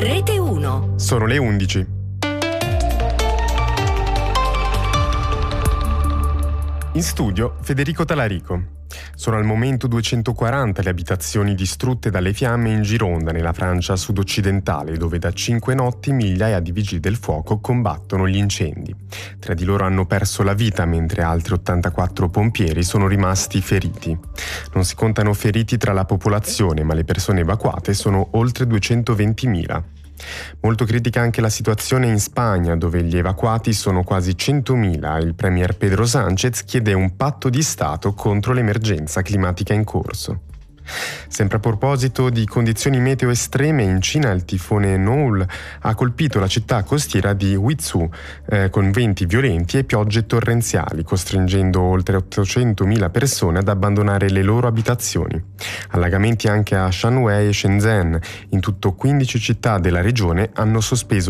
Rete 1. Sono le 11. In studio Federico Talarico. Sono al momento 240 le abitazioni distrutte dalle fiamme in Gironda, nella Francia sud-occidentale, dove da 5 notti migliaia di vigili del fuoco combattono gli incendi. 3 di loro hanno perso la vita, mentre altri 84 pompieri sono rimasti feriti. Non si contano feriti tra la popolazione, ma le persone evacuate sono oltre 220.000. Molto critica anche la situazione in Spagna, dove gli evacuati sono quasi 100.000. Il premier Pedro Sánchez chiede un patto di Stato contro l'emergenza climatica in corso. Sempre a proposito di condizioni meteo estreme, in Cina il tifone Noul ha colpito la città costiera di Huizhou con venti violenti e piogge torrenziali, costringendo oltre 800.000 persone ad abbandonare le loro abitazioni. Allagamenti anche a Shanwei e Shenzhen. In tutto 15 città della regione hanno sospeso